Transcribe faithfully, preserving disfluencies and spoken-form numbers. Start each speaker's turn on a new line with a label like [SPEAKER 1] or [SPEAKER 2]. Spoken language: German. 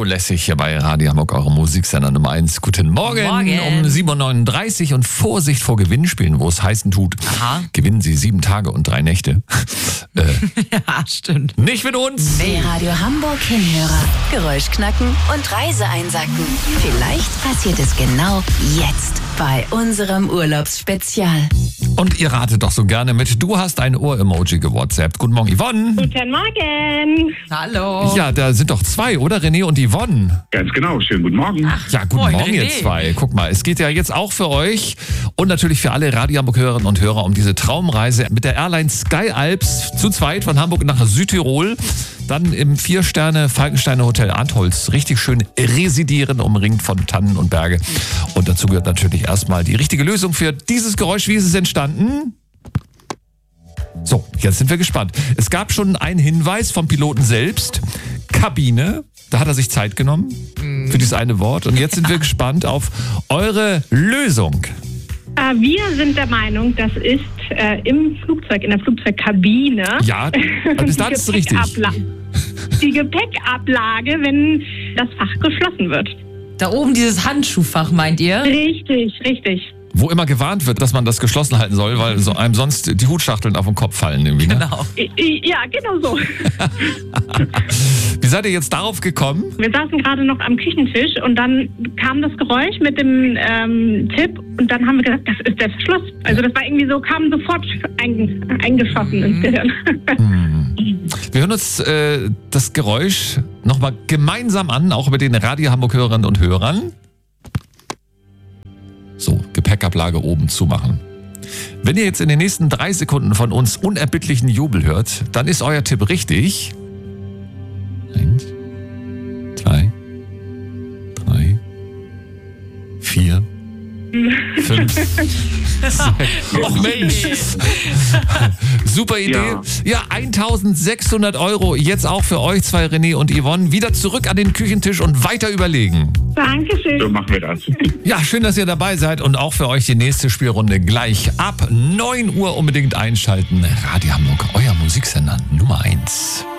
[SPEAKER 1] Lässig hier bei Radio Hamburg, eure Musiksender Nummer eins. Guten Morgen,
[SPEAKER 2] Morgen.
[SPEAKER 1] um sieben Uhr neununddreißig und Vorsicht vor Gewinnspielen, wo es heißen tut.
[SPEAKER 2] Aha.
[SPEAKER 1] Gewinnen Sie sieben Tage und drei Nächte. äh,
[SPEAKER 2] Ja, stimmt.
[SPEAKER 1] nicht mit uns!
[SPEAKER 3] Die Radio Hamburg Hinhörer. Geräusch knacken und Reise einsacken. Vielleicht passiert es genau jetzt bei unserem Urlaubsspezial.
[SPEAKER 1] Und ihr ratet doch so gerne mit. Du hast ein Ohr-Emoji gewhatsappt. Guten Morgen, Yvonne.
[SPEAKER 4] Guten Morgen.
[SPEAKER 2] Hallo.
[SPEAKER 1] Ja, da sind doch zwei, oder? René und Yvonne.
[SPEAKER 5] Ganz genau, schönen guten Morgen.
[SPEAKER 1] Ja, guten
[SPEAKER 2] moin,
[SPEAKER 1] Morgen, ihr
[SPEAKER 2] René.
[SPEAKER 1] zwei. Guck mal, es geht ja jetzt auch für euch und natürlich für alle Radio Hamburg-Hörerinnen und Hörer um diese Traumreise mit der Airline Sky Alps zu zweit von Hamburg nach Südtirol. Dann im Vier-Sterne-Falkensteiner Hotel Antholz richtig schön residieren, umringt von Tannen und Berge. Und dazu gehört natürlich erstmal die richtige Lösung für dieses Geräusch. Wie ist es entstanden? So, jetzt sind wir gespannt. Es gab schon einen Hinweis vom Piloten selbst. Kabine, da hat er sich Zeit genommen für dieses eine Wort. Und jetzt sind wir gespannt auf eure Lösung.
[SPEAKER 4] Äh, wir sind der Meinung, das ist äh, im Flugzeug, in der Flugzeugkabine.
[SPEAKER 1] Ja, bis dahin ist es richtig.
[SPEAKER 4] Gepäckabla- Die Gepäckablage, wenn das Fach geschlossen wird.
[SPEAKER 2] Da oben dieses Handschuhfach, meint ihr?
[SPEAKER 4] Richtig, richtig.
[SPEAKER 1] Wo immer gewarnt wird, dass man das geschlossen halten soll, weil so einem sonst die Hutschachteln auf den Kopf fallen irgendwie. Ne?
[SPEAKER 2] Genau.
[SPEAKER 4] I- I- Ja, genau so.
[SPEAKER 1] Wie seid ihr jetzt darauf gekommen?
[SPEAKER 4] Wir saßen gerade noch am Küchentisch und dann kam das Geräusch mit dem ähm, Tipp und dann haben wir gesagt, das ist der Verschluss. Also das war irgendwie so, kam sofort ein, eingeschossen ins Gehirn.
[SPEAKER 1] Wir hören uns äh, das Geräusch nochmal gemeinsam an, auch mit den Radio Hamburg-Hörerinnen und Hörern. So, Gepäckablage oben zumachen. Wenn ihr jetzt in den nächsten drei Sekunden von uns unerbittlichen Jubel hört, dann ist euer Tipp richtig. Eins, zwei, drei, vier, fünf, sechs. Och Mensch! Super Idee. Ja,
[SPEAKER 5] Ja.
[SPEAKER 1] eintausendsechshundert Euro jetzt auch für euch zwei, René und Yvonne. Wieder zurück an den Küchentisch und weiter überlegen.
[SPEAKER 4] Dankeschön.
[SPEAKER 5] So machen wir das.
[SPEAKER 1] Ja, schön, dass ihr dabei seid und auch für euch die nächste Spielrunde gleich ab neun Uhr unbedingt einschalten. Radio Hamburg, euer Musiksender Nummer eins.